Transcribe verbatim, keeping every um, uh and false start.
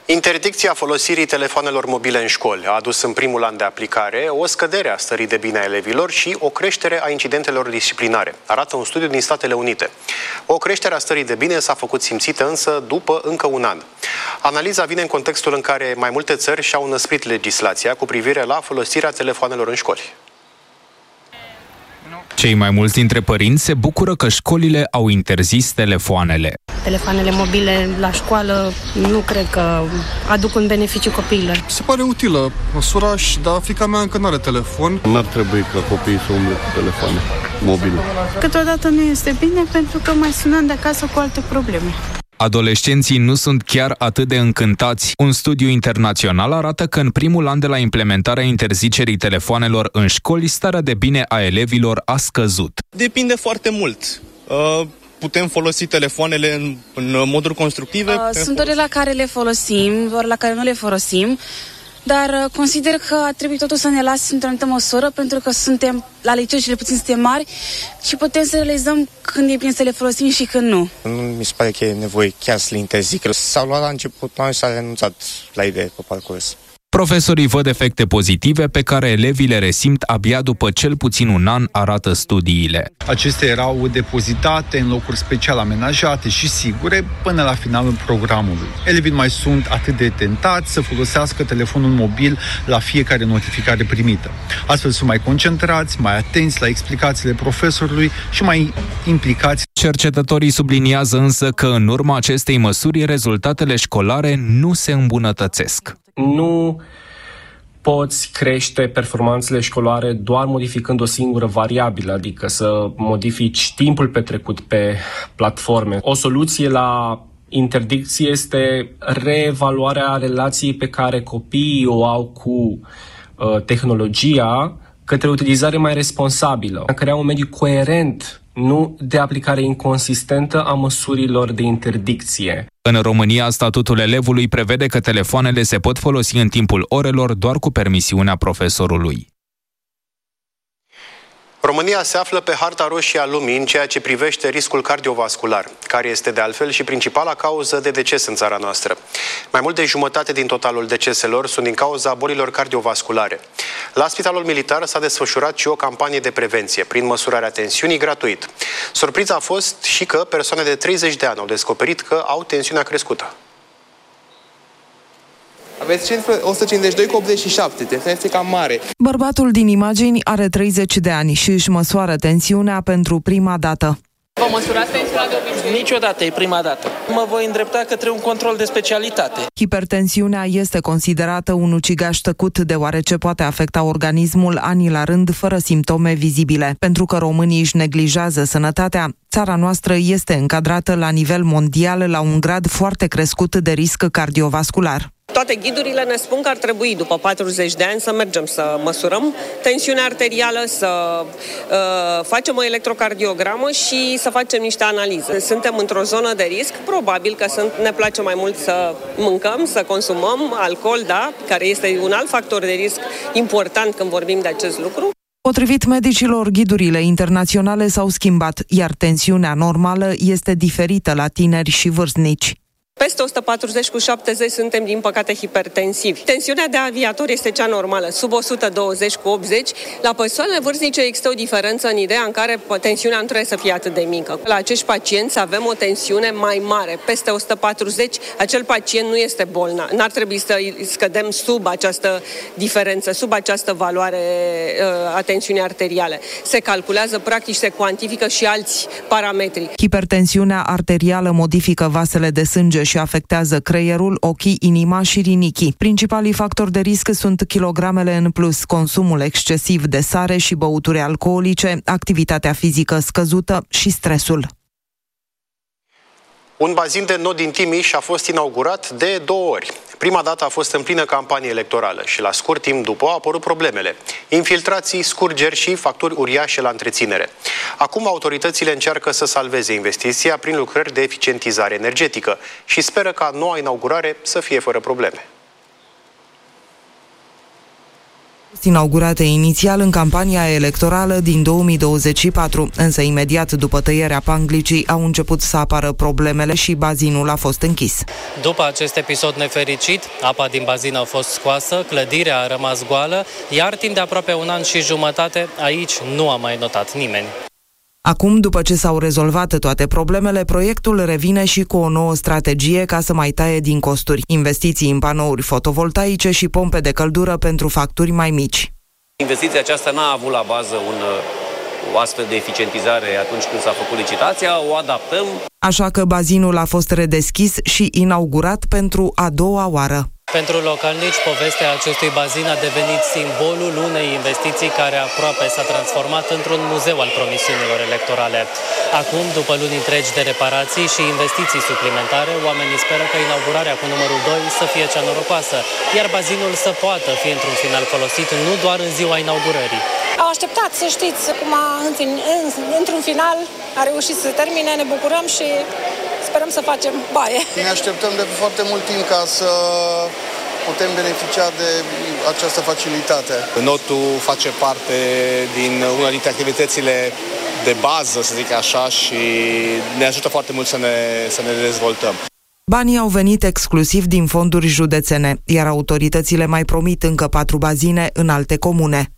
Interdicția folosirii telefoanelor mobile în școli a adus în primul an de aplicare o scădere a stării de bine a elevilor și o creștere a incidentelor disciplinare, arată un studiu din Statele Unite. O creștere a stării de bine s-a făcut simțită însă după încă un an. Analiza vine în contextul în care mai multe țări și-au înăsprit legislația cu privire la folosirea telefoanelor în școli. Cei mai mulți dintre părinți se bucură că școlile au interzis telefoanele. Telefoanele mobile la școală nu cred că aduc un beneficiu copiilor. Se pare utilă măsura, dar fiica mea încă nu are telefon. N-ar trebui ca copiii să umble cu telefoane mobile. Câteodată nu este bine pentru că mai sunăm de acasă cu alte probleme. Adolescenții nu sunt chiar atât de încântați. Un studiu internațional arată că în primul an de la implementarea interzicerii telefoanelor în școli, starea de bine a elevilor a scăzut. Depinde foarte mult. Putem folosi telefoanele în, în moduri constructive? Uh, sunt ore la care le folosim, ore la care nu le folosim, dar uh, consider că ar trebui totul să ne lasă într-o anumită măsură, pentru că suntem, la liceu cel puțin suntem mari și putem să realizăm când e bine să le folosim și când nu. Nu mi se pare că e nevoie chiar să le interzică. S-au luat la început, noi s-a renunțat la idee pe parcurs. Profesorii văd efecte pozitive pe care elevii le resimt abia după cel puțin un an, arată studiile. Acestea erau depozitate în locuri special amenajate și sigure până la finalul programului. Elevii mai sunt atât de tentați să folosească telefonul mobil la fiecare notificare primită. Astfel sunt mai concentrați, mai atenți la explicațiile profesorului și mai implicați. Cercetătorii subliniază însă că în urma acestei măsuri rezultatele școlare nu se îmbunătățesc. Nu poți crește performanțele școlare doar modificând o singură variabilă, adică să modifici timpul petrecut pe platforme. O soluție la interdicție este reevaluarea relației pe care copiii o au cu uh, tehnologia către utilizare mai responsabilă, a crea un mediu coerent, nu de aplicare inconsistentă a măsurilor de interdicție. În România, statutul elevului prevede că telefoanele se pot folosi în timpul orelor doar cu permisiunea profesorului. România se află pe harta roșie a lumii în ceea ce privește riscul cardiovascular, care este de altfel și principala cauză de deces în țara noastră. Mai mult de jumătate din totalul deceselor sunt din cauza bolilor cardiovasculare. La Spitalul Militar s-a desfășurat și o campanie de prevenție prin măsurarea tensiunii gratuit. Surpriza a fost și că persoane de treizeci de ani au descoperit că au tensiunea crescută. Aveți o sută cincizeci și doi cu optzeci și șapte, tensiunea este cam mare. Bărbatul din imagini are treizeci de ani și își măsoară tensiunea pentru prima dată. Vă măsurați tensiunea de obicei? Niciodată, e prima dată. Mă voi îndrepta către un control de specialitate. Hipertensiunea este considerată un ucigaș tăcut, deoarece poate afecta organismul ani la rând fără simptome vizibile. Pentru că românii își neglijează sănătatea, țara noastră este încadrată la nivel mondial la un grad foarte crescut de risc cardiovascular. Toate ghidurile ne spun că ar trebui, după patruzeci de ani, să mergem să măsurăm tensiunea arterială, să uh, facem o electrocardiogramă și să facem niște analize. Suntem într-o zonă de risc, probabil că sunt, ne place mai mult să mâncăm, să consumăm alcool, da, care este un alt factor de risc important când vorbim de acest lucru. Potrivit medicilor, ghidurile internaționale s-au schimbat, iar tensiunea normală este diferită la tineri și vârstnici. Peste o sută patruzeci cu șaptezeci suntem, din păcate, hipertensivi. Tensiunea de aviator este cea normală, sub o sută douăzeci cu optzeci. La persoanele vârstnice există o diferență în ideea în care tensiunea nu trebuie să fie atât de mică. La acești pacienți avem o tensiune mai mare, peste o sută patruzeci. Acel pacient nu este bolnav. N-ar trebui să scădem sub această diferență, sub această valoare uh, a tensiunii arteriale. Se calculează, practic, se cuantifică și alți parametri. Hipertensiunea arterială modifică vasele de sânge și afectează creierul, ochii, inima și rinichii. Principalii factori de risc sunt kilogramele în plus, consumul excesiv de sare și băuturi alcoolice, activitatea fizică scăzută și stresul. Un bazin de nod din Timiș a fost inaugurat de două ori. Prima dată a fost în plină campanie electorală și la scurt timp după au apărut problemele. Infiltrații, scurgeri și facturi uriașe la întreținere. Acum autoritățile încearcă să salveze investiția prin lucrări de eficientizare energetică și speră ca noua inaugurare să fie fără probleme. Inaugurate inițial în campania electorală din două mii douăzeci și patru, însă imediat după tăierea panglicii au început să apară problemele și bazinul a fost închis. După acest episod nefericit, apa din bazin a fost scoasă, clădirea a rămas goală, iar timp de aproape un an și jumătate aici nu a mai notat nimeni. Acum, după ce s-au rezolvat toate problemele, proiectul revine și cu o nouă strategie ca să mai taie din costuri. Investiții în panouri fotovoltaice și pompe de căldură pentru facturi mai mici. Investiția aceasta n-a avut la bază un, o astfel de eficientizare atunci când s-a făcut licitația, o adaptăm. Așa că bazinul a fost redeschis și inaugurat pentru a doua oară. Pentru localnici, povestea acestui bazin a devenit simbolul unei investiții care aproape s-a transformat într-un muzeu al promisiunilor electorale. Acum, după luni întregi de reparații și investiții suplimentare, oamenii speră că inaugurarea cu numărul doi să fie cea norocoasă, iar bazinul să poată fi într-un final folosit nu doar în ziua inaugurării. Au așteptat, să știți, acum într-un final a reușit să se termine, ne bucurăm și sperăm să facem baie. Ne așteptăm de foarte mult timp ca să putem beneficia de această facilitate. Notul face parte din una dintre activitățile de bază, să zic așa, și ne ajută foarte mult să ne, să ne dezvoltăm. Banii au venit exclusiv din fonduri județene, iar autoritățile mai promit încă patru bazine în alte comune.